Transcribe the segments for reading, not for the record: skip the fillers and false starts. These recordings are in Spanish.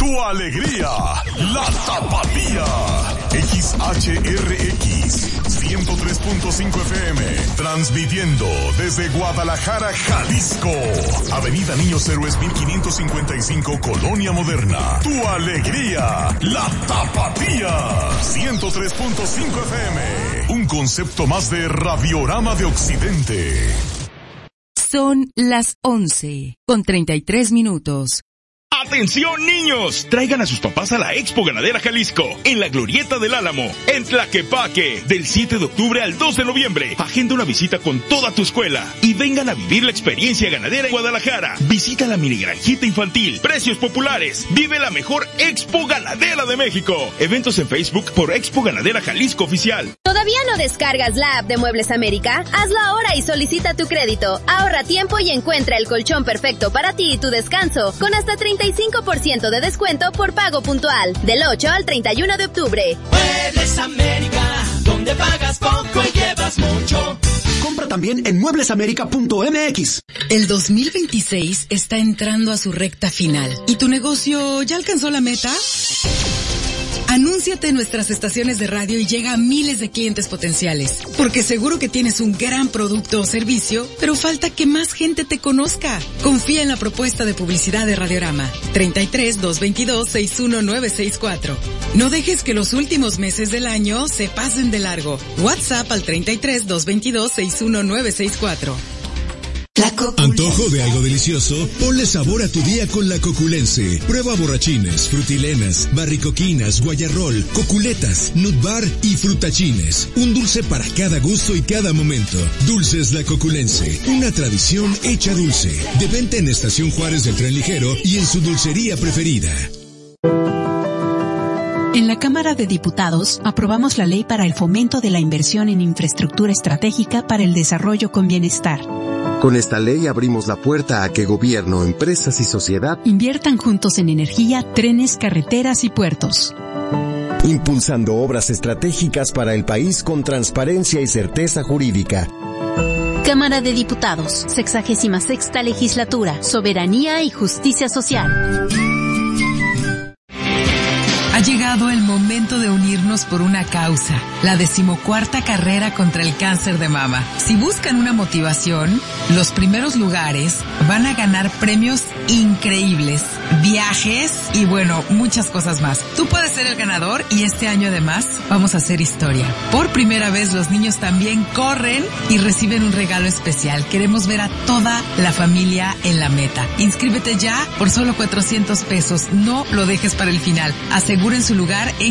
tu alegría, la Tapatía. XHRX 103.5 FM, transmitiendo desde Guadalajara, Jalisco. Avenida Niños Héroes 1555, Colonia Moderna. Tu alegría, la Tapatía. 103.5 FM, un concepto más de Radiorama de Occidente. Son las 11:33. ¡Atención, niños! Traigan a sus papás a la Expo Ganadera Jalisco, en la Glorieta del Álamo, en Tlaquepaque, del 7 de octubre al 2 de noviembre. Agenda una visita con toda tu escuela y vengan a vivir la experiencia ganadera en Guadalajara. Visita la mini granjita infantil, precios populares. Vive la mejor Expo Ganadera de México. Eventos en Facebook por Expo Ganadera Jalisco Oficial. ¿Todavía no descargas la app de Muebles América? Hazlo ahora y solicita tu crédito. Ahorra tiempo y encuentra el colchón perfecto para ti y tu descanso, con hasta 35% de descuento por pago puntual, del 8 al 31 de octubre. Muebles América, donde pagas poco y llevas mucho. Compra también en mueblesamerica.mx. El 2026 está entrando a su recta final. ¿Y tu negocio ya alcanzó la meta? Anúnciate en nuestras estaciones de radio y llega a miles de clientes potenciales. Porque seguro que tienes un gran producto o servicio, pero falta que más gente te conozca. Confía en la propuesta de publicidad de Radiorama. 33-222-61964. No dejes que los últimos meses del año se pasen de largo. WhatsApp al 33-222-61964. ¿Antojo de algo delicioso? Ponle sabor a tu día con la Coculense. Prueba borrachines, frutilenas, barricoquinas, guayarrol, coculetas, nut bar y frutachines. Un dulce para cada gusto y cada momento. Dulces La Coculense, una tradición hecha dulce. De venta en Estación Juárez del Tren Ligero y en su dulcería preferida. En la Cámara de Diputados aprobamos la ley para el fomento de la inversión en infraestructura estratégica para el desarrollo con bienestar. Con esta ley abrimos la puerta a que gobierno, empresas y sociedad inviertan juntos en energía, trenes, carreteras y puertos. Impulsando obras estratégicas para el país con transparencia y certeza jurídica. Cámara de Diputados, 66ª Legislatura, Soberanía y Justicia Social. Ha llegado el momento de unirnos por una causa, la 14ª carrera contra el cáncer de mama. Si buscan una motivación, los primeros lugares van a ganar premios increíbles, viajes y bueno, muchas cosas más. Tú puedes ser el ganador y este año además vamos a hacer historia. Por primera vez los niños también corren y reciben un regalo especial. Queremos ver a toda la familia en la meta. Inscríbete ya por solo $400. No lo dejes para el final. Aseguren su lugar en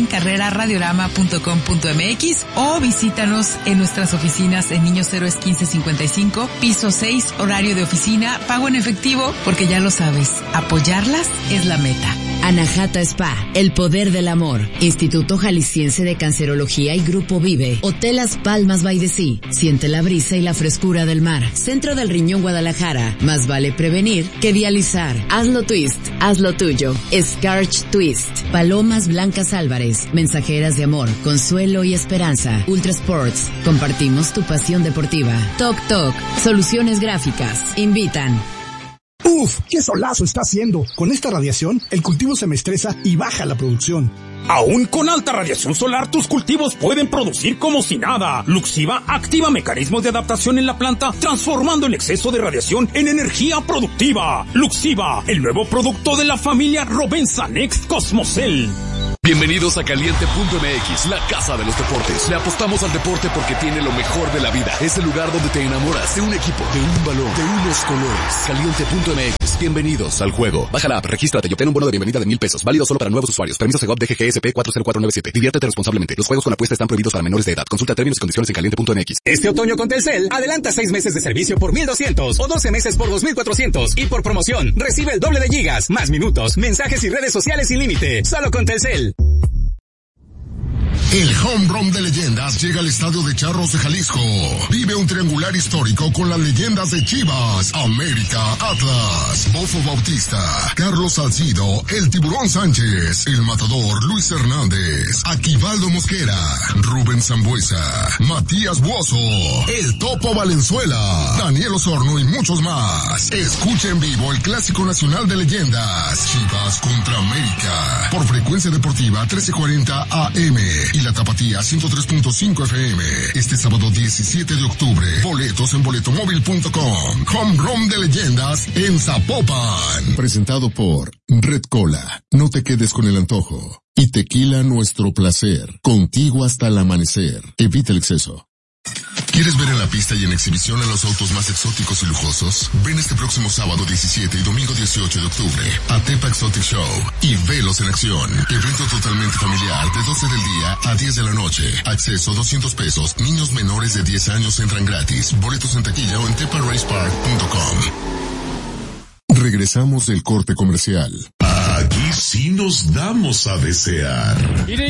carreraradiorama.com.mx o visítanos en nuestras oficinas en Niños Héroes 1555, piso 6, horario de oficina, pago en efectivo, porque ya lo sabes, apoyarlas es la meta. Anahata Spa, el poder del amor. Instituto Jalisciense de Cancerología y Grupo Vive. Hotel Las Palmas by the Sea. Siente la brisa y la frescura del mar. Centro del Riñón Guadalajara. Más vale prevenir que dializar. Hazlo Twist, hazlo tuyo. Scarch Twist. Palomas Blancas Álvarez. Mensajeras de amor, consuelo y esperanza. Ultra Sports. Compartimos tu pasión deportiva. Toc Toc. Soluciones gráficas. Invitan. ¡Uf! ¡Qué solazo está haciendo! Con esta radiación, el cultivo se me estresa y baja la producción. Aún con alta radiación solar, tus cultivos pueden producir como si nada. Luxiva activa mecanismos de adaptación en la planta, transformando el exceso de radiación en energía productiva. Luxiva, el nuevo producto de la familia Rovensa Next Cosmocel. Bienvenidos a Caliente.mx, la casa de los deportes. Le apostamos al deporte porque tiene lo mejor de la vida. Es el lugar donde te enamoras de un equipo, de un balón, de unos colores. Caliente.mx, bienvenidos al juego. Baja la app, regístrate y obtén un bono de bienvenida de $1,000. Válido solo para nuevos usuarios. Permiso Segov DGGSP 40497. Diviértete responsablemente. Los juegos con apuesta están prohibidos para menores de edad. Consulta términos y condiciones en Caliente.mx. Este otoño con Telcel, adelanta 6 meses de servicio por $1,200 o 12 meses por $2,400. Y por promoción, recibe el doble de gigas, más minutos, mensajes y redes sociales sin límite. Solo con Telcel. El Home Run de Leyendas llega al Estadio de Charros de Jalisco. Vive un triangular histórico con las leyendas de Chivas, América, Atlas, Bofo Bautista, Carlos Salcido, el Tiburón Sánchez, el Matador Luis Hernández, Aquivaldo Mosquera, Rubén Sambuesa, Matías Buoso, el Topo Valenzuela, Daniel Osorno y muchos más. Escucha en vivo el Clásico Nacional de Leyendas, Chivas contra América. Por Frecuencia Deportiva 1340 AM y la Tapatía 103.5 FM. Este sábado 17 de octubre. Boletos en boletomóvil.com. Home Run de Leyendas en Zapopan. Presentado por Red Cola. No te quedes con el antojo. Y Tequila Nuestro Placer. Contigo hasta el amanecer. Evita el exceso. ¿Quieres ver en la pista y en exhibición a los autos más exóticos y lujosos? Ven este próximo sábado 17 y domingo 18 de octubre a Tepa Exotic Show y velos en acción. Evento totalmente familiar de 12 del día a 10 de la noche. Acceso $200. Niños menores de 10 años entran gratis. Boletos en taquilla o en teparacepark.com. Regresamos del corte comercial. Aquí sí nos damos a desear.